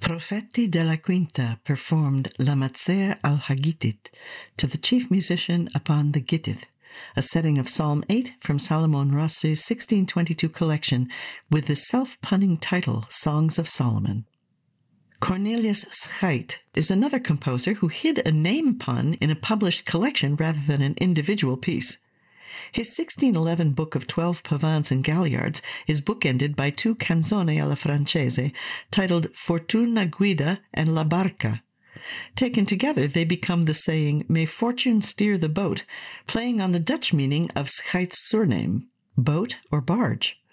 Profeti della Quinta performed La Mazzea al Hagitit to the chief musician upon the Gittith, a setting of Psalm 8 from Salomon Rossi's 1622 collection with the self-punning title Songs of Solomon. Cornelius Scheidt is another composer who hid a name pun in a published collection rather than an individual piece. His 1611 book of 12 pavans and galliards is bookended by two canzoni alla francese titled Fortuna Guida and La Barca. Taken together, they become the saying, "May fortune steer the boat," playing on the Dutch meaning of Scheidt's surname, boat or barge.